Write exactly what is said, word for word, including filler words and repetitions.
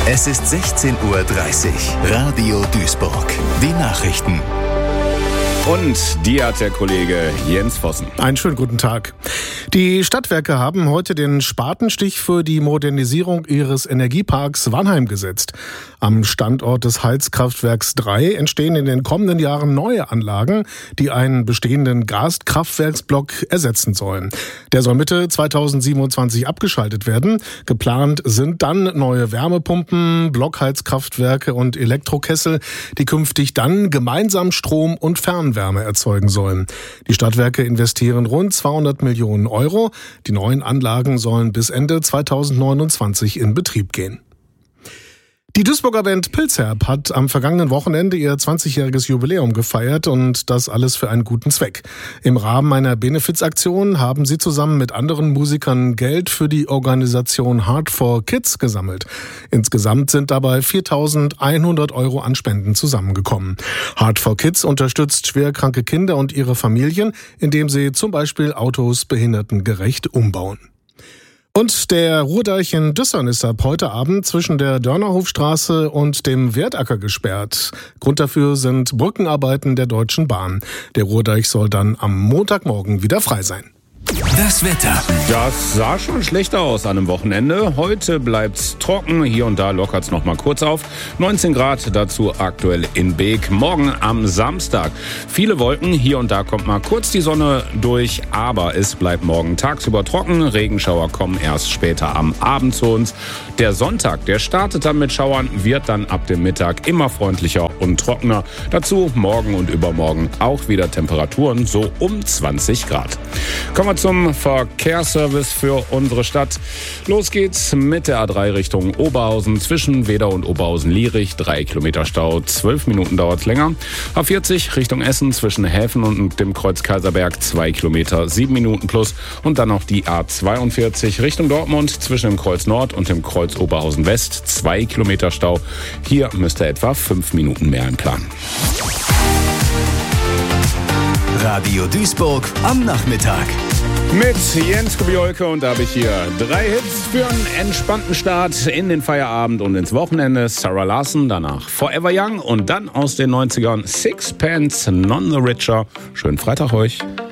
Es ist sechzehn Uhr dreißig. Radio Duisburg. Die Nachrichten. Und die hat der Kollege Jens Vossen. Einen schönen guten Tag. Die Stadtwerke haben heute den Spatenstich für die Modernisierung ihres Energieparks Wannheim gesetzt. Am Standort des Heizkraftwerks drei entstehen in den kommenden Jahren neue Anlagen, die einen bestehenden Gaskraftwerksblock ersetzen sollen. Der soll Mitte zweitausendsiebenundzwanzig abgeschaltet werden. Geplant sind dann neue Wärmepumpen, Blockheizkraftwerke und Elektrokessel, die künftig dann gemeinsam Strom und Fernwärme erzeugen sollen. Die Stadtwerke investieren rund zweihundert Millionen Euro. Die neuen Anlagen sollen bis Ende zweitausendneunundzwanzig in Betrieb gehen. Die Duisburger Band Pilzherb hat am vergangenen Wochenende ihr zwanzigjähriges Jubiläum gefeiert und das alles für einen guten Zweck. Im Rahmen einer Benefizaktion haben sie zusammen mit anderen Musikern Geld für die Organisation Heart for Kids gesammelt. Insgesamt sind dabei viertausendeinhundert Euro an Spenden zusammengekommen. Heart for Kids unterstützt schwerkranke Kinder und ihre Familien, indem sie zum Beispiel Autos behindertengerecht umbauen. Und der Ruhrdeich in Düssern ist ab heute Abend zwischen der Dörnerhofstraße und dem Werdacker gesperrt. Grund dafür sind Brückenarbeiten der Deutschen Bahn. Der Ruhrdeich soll dann am Montagmorgen wieder frei sein. Das Wetter. Das sah schon schlechter aus an einem Wochenende. Heute bleibt's trocken. Hier und da lockert's noch mal kurz auf. neunzehn Grad, dazu aktuell in Beek. Morgen am Samstag. Viele Wolken. Hier und da kommt mal kurz die Sonne durch. Aber es bleibt morgen tagsüber trocken. Regenschauer kommen erst später am Abend zu uns. Der Sonntag, der startet dann mit Schauern, wird dann ab dem Mittag immer freundlicher und trockener. Dazu morgen und übermorgen auch wieder Temperaturen so um zwanzig Grad. Kommen wir zum Verkehrsservice für unsere Stadt. Los geht's mit der A drei Richtung Oberhausen zwischen Wedau und Oberhausen-Lierich. Drei Kilometer Stau, zwölf Minuten dauert's länger. A vierzig Richtung Essen zwischen Häfen und dem Kreuz Kaiserberg. Zwei Kilometer, sieben Minuten plus. Und dann noch die A zweiundvierzig Richtung Dortmund zwischen dem Kreuz Nord und dem Kreuz Oberhausen-West. Zwei Kilometer Stau. Hier müsste etwa fünf Minuten mehr einplanen. Radio Duisburg am Nachmittag. Mit Jens Kubiolke und da habe ich hier drei Hits für einen entspannten Start in den Feierabend und ins Wochenende. Sarah Larson, danach Forever Young und dann aus den neunzigern Sixpence None the Richer. Schönen Freitag euch.